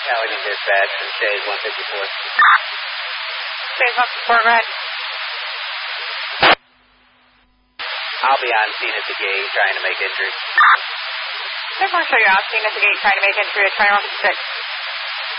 Allegheny Dispatch from Stage 154. Stage 154, go ahead. I'll be on scene at the gate trying to make entry. I just want to show you on scene at the gate trying to make entry at 2156.